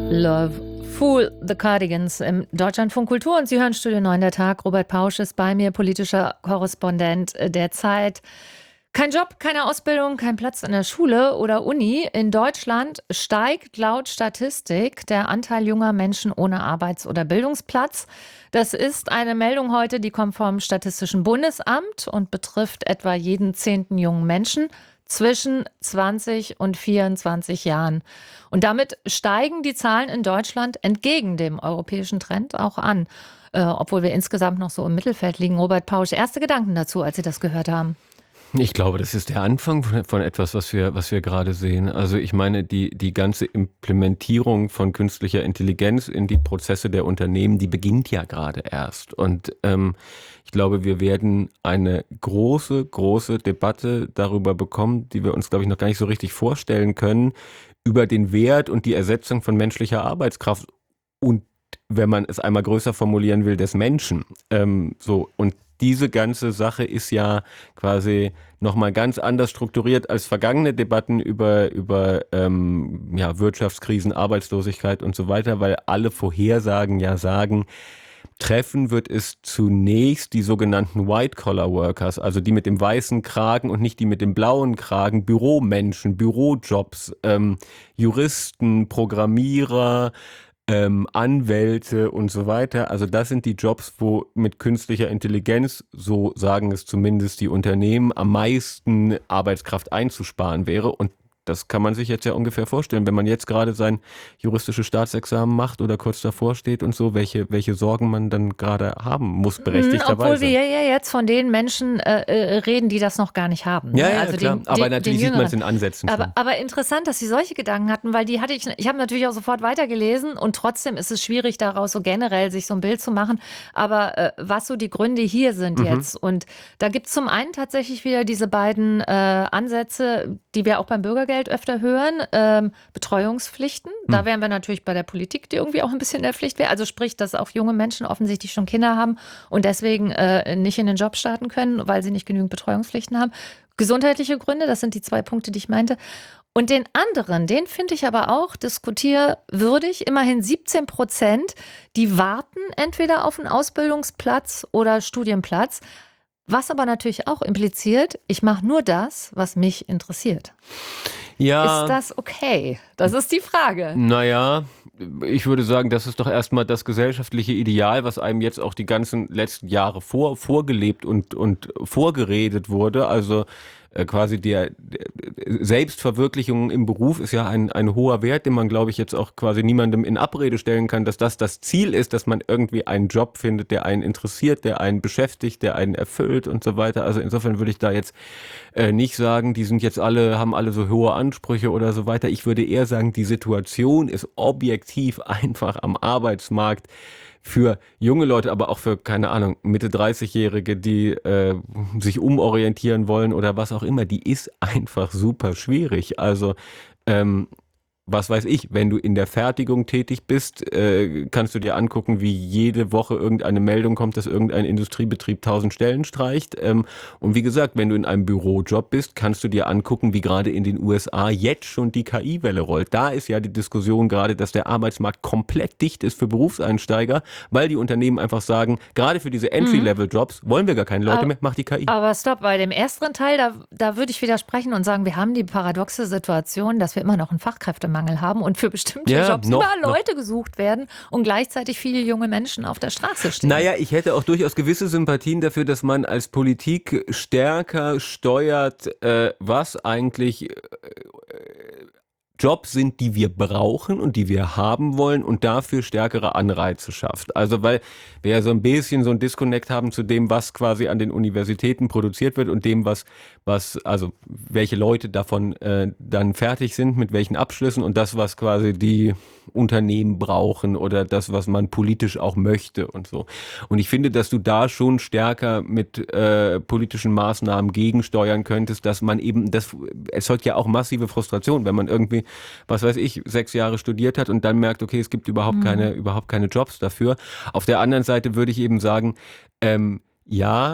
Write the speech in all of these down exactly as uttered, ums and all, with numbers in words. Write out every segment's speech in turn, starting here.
Love Fool, The Cardigans im Deutschlandfunk Kultur. Und Sie hören Studio neun, der Tag. Robert Pausch ist bei mir, politischer Korrespondent der Zeit. Kein Job, keine Ausbildung, kein Platz in der Schule oder Uni. In Deutschland steigt laut Statistik der Anteil junger Menschen ohne Arbeits- oder Bildungsplatz. Das ist eine Meldung heute, die kommt vom Statistischen Bundesamt und betrifft etwa jeden zehnten jungen Menschen zwischen zwanzig und vierundzwanzig Jahren. Und damit steigen die Zahlen in Deutschland entgegen dem europäischen Trend auch an, äh, obwohl wir insgesamt noch so im Mittelfeld liegen. Robert Pausch, erste Gedanken dazu, als Sie das gehört haben? Ich glaube, das ist der Anfang von, von etwas, was wir, was wir gerade sehen. Also ich meine, die, die ganze Implementierung von künstlicher Intelligenz in die Prozesse der Unternehmen, die beginnt ja gerade erst. Und ähm, ich glaube, wir werden eine große, große Debatte darüber bekommen, die wir uns, glaube ich, noch gar nicht so richtig vorstellen können, über den Wert und die Ersetzung von menschlicher Arbeitskraft und, wenn man es einmal größer formulieren will, des Menschen. Ähm, so und diese ganze Sache ist ja quasi nochmal ganz anders strukturiert als vergangene Debatten über, über ähm, ja, Wirtschaftskrisen, Arbeitslosigkeit und so weiter, weil alle Vorhersagen ja sagen, treffen wird es zunächst die sogenannten White-Collar-Workers, also die mit dem weißen Kragen und nicht die mit dem blauen Kragen, Büromenschen, Bürojobs, ähm, Juristen, Programmierer, Ähm, Anwälte und so weiter. Also das sind die Jobs, wo mit künstlicher Intelligenz, so sagen es zumindest die Unternehmen, am meisten Arbeitskraft einzusparen wäre. Und das kann man sich jetzt ja ungefähr vorstellen, wenn man jetzt gerade sein juristisches Staatsexamen macht oder kurz davor steht und so, welche, welche Sorgen man dann gerade haben muss, berechtigterweise. Obwohl wir ja jetzt von den Menschen äh, reden, die das noch gar nicht haben. Ja, ja, also klar. Den, aber den, natürlich den sieht man es in Ansätzen aber, schon. aber interessant, dass Sie solche Gedanken hatten, weil die hatte ich, ich habe natürlich auch sofort weitergelesen und trotzdem ist es schwierig, daraus so generell sich so ein Bild zu machen. Aber äh, was so die Gründe hier sind Mhm. jetzt. Und da gibt es zum einen tatsächlich wieder diese beiden äh, Ansätze, die wir auch beim Bürgergeld öfter hören. Ähm, Betreuungspflichten. Da wären wir natürlich bei der Politik, die irgendwie auch ein bisschen in der Pflicht wäre. Also sprich, dass auch junge Menschen offensichtlich schon Kinder haben und deswegen äh, nicht in den Job starten können, weil sie nicht genügend Betreuungspflichten haben. Gesundheitliche Gründe, das sind die zwei Punkte, die ich meinte. Und den anderen, den finde ich aber auch diskutierwürdig. Immerhin siebzehn Prozent, die warten entweder auf einen Ausbildungsplatz oder Studienplatz. Was aber natürlich auch impliziert, ich mache nur das, was mich interessiert. Ja. Ist das okay? Das ist die Frage. Naja, ich würde sagen, das ist doch erstmal das gesellschaftliche Ideal, was einem jetzt auch die ganzen letzten Jahre vor, vorgelebt und, und vorgeredet wurde. Also äh, quasi der, der Selbstverwirklichung im Beruf ist ja ein, ein hoher Wert, den man, glaube ich, jetzt auch quasi niemandem in Abrede stellen kann, dass das das Ziel ist, dass man irgendwie einen Job findet, der einen interessiert, der einen beschäftigt, der einen erfüllt und so weiter. Also insofern würde ich da jetzt äh, nicht sagen, die sind jetzt alle, haben alle so hohe Ansprüche oder so weiter. Ich würde eher sagen, die Situation ist objektiv einfach am Arbeitsmarkt für junge Leute, aber auch für, keine Ahnung, Mitte dreißig-Jährige, die äh, sich umorientieren wollen oder was auch immer, die ist einfach super schwierig. Also ähm, was weiß ich, wenn du in der Fertigung tätig bist, äh, kannst du dir angucken, wie jede Woche irgendeine Meldung kommt, dass irgendein Industriebetrieb tausend Stellen streicht. Ähm, und wie gesagt, wenn du in einem Bürojob bist, kannst du dir angucken, wie gerade in den U S A jetzt schon die K I-Welle rollt. Da ist ja die Diskussion gerade, dass der Arbeitsmarkt komplett dicht ist für Berufseinsteiger, weil die Unternehmen einfach sagen, gerade für diese Entry-Level-Jobs wollen wir gar keine Leute Aber- mehr, mach die K I. Aber stopp, bei dem ersten Teil, da, da würde ich widersprechen und sagen, wir haben die paradoxe Situation, dass wir immer noch einen Fachkräftemangel haben und für bestimmte Ja, Jobs noch, überall noch. Leute gesucht werden und gleichzeitig viele junge Menschen auf der Straße stehen. Naja, ich hätte auch durchaus gewisse Sympathien dafür, dass man als Politik stärker steuert, äh, was eigentlich äh, Jobs sind, die wir brauchen und die wir haben wollen und dafür stärkere Anreize schafft. Also weil wir ja so ein bisschen so ein Disconnect haben zu dem, was quasi an den Universitäten produziert wird und dem, was, was also welche Leute davon äh, dann fertig sind, mit welchen Abschlüssen und das, was quasi die Unternehmen brauchen oder das, was man politisch auch möchte und so. Und ich finde, dass du da schon stärker mit äh, politischen Maßnahmen gegensteuern könntest, dass man eben, das erzeugt ja auch massive Frustration, wenn man irgendwie, was weiß ich, sechs Jahre studiert hat und dann merkt, okay, es gibt überhaupt mhm. keine, überhaupt keine Jobs dafür. Auf der anderen Seite würde ich eben sagen, ähm, ja,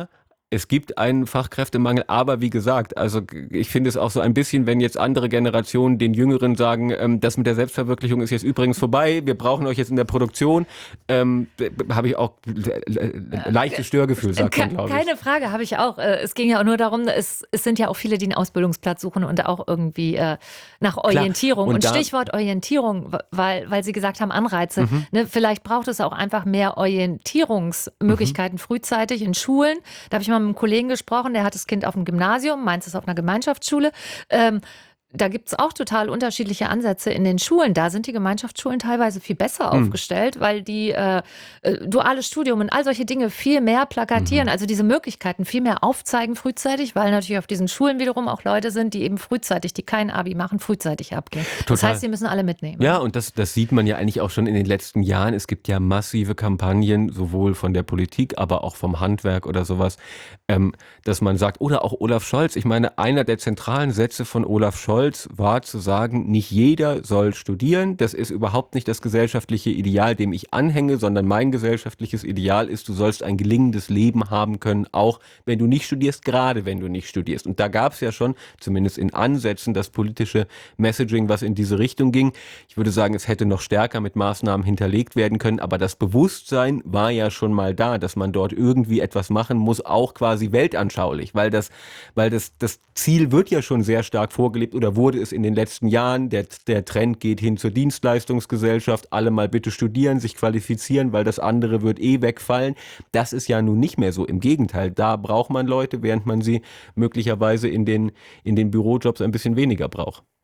Es gibt einen Fachkräftemangel, aber wie gesagt, also ich finde es auch so ein bisschen, wenn jetzt andere Generationen den Jüngeren sagen, ähm, das mit der Selbstverwirklichung ist jetzt übrigens vorbei, wir brauchen euch jetzt in der Produktion, ähm, habe ich auch äh, leichtes Störgefühl, sagt man, glaube ich. Keine Frage, habe ich auch. Es ging ja auch nur darum, es, es sind ja auch viele, die einen Ausbildungsplatz suchen und auch irgendwie äh, nach Orientierung. Und, und Stichwort Orientierung, weil, weil Sie gesagt haben, Anreize. Mhm. Ne, vielleicht braucht es auch einfach mehr Orientierungsmöglichkeiten mhm. frühzeitig in Schulen. Da habe ich mal mit einem Kollegen gesprochen, der hat das Kind auf dem Gymnasium, meins ist auf einer Gemeinschaftsschule. Ähm, Da gibt es auch total unterschiedliche Ansätze in den Schulen. Da sind die Gemeinschaftsschulen teilweise viel besser mhm. aufgestellt, weil die äh, äh, duales Studium und all solche Dinge viel mehr plakatieren, mhm. also diese Möglichkeiten viel mehr aufzeigen frühzeitig, weil natürlich auf diesen Schulen wiederum auch Leute sind, die eben frühzeitig, die kein Abi machen, frühzeitig abgehen. Total. Das heißt, sie müssen alle mitnehmen. Ja, und das, das sieht man ja eigentlich auch schon in den letzten Jahren. Es gibt ja massive Kampagnen, sowohl von der Politik, aber auch vom Handwerk oder sowas, ähm, dass man sagt, oder auch Olaf Scholz, ich meine, einer der zentralen Sätze von Olaf Scholz war zu sagen, nicht jeder soll studieren. Das ist überhaupt nicht das gesellschaftliche Ideal, dem ich anhänge, sondern mein gesellschaftliches Ideal ist, du sollst ein gelingendes Leben haben können, auch wenn du nicht studierst, gerade wenn du nicht studierst. Und da gab es ja schon, zumindest in Ansätzen, das politische Messaging, was in diese Richtung ging. Ich würde sagen, es hätte noch stärker mit Maßnahmen hinterlegt werden können, aber das Bewusstsein war ja schon mal da, dass man dort irgendwie etwas machen muss, auch quasi weltanschaulich, weil das, weil das, das Ziel wird ja schon sehr stark vorgelebt oder wurde es in den letzten Jahren. Der, der Trend geht hin zur Dienstleistungsgesellschaft. Alle mal bitte studieren, sich qualifizieren, weil das andere wird eh wegfallen. Das ist ja nun nicht mehr so. Im Gegenteil, da braucht man Leute, während man sie möglicherweise in den, in den Bürojobs ein bisschen weniger braucht.